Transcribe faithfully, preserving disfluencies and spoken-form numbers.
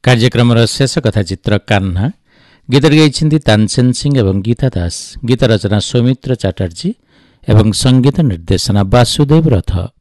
କାର୍ଯ୍ୟକ୍ରମର ଶେଷ କଥା ଚିତ୍ର କାହ୍ନା। ଗୀତଟି ଗାଇଛନ୍ତି ତାନସେନ ସିଂ ଏବଂ ଗୀତା ଦାସ। ଗୀତ ରଚନା ସୌମିତ୍ର ଚାଟାର୍ଜୀ ଏବଂ ସଙ୍ଗୀତ ନିର୍ଦ୍ଦେଶନା ବାସୁଦେବ ରଥ।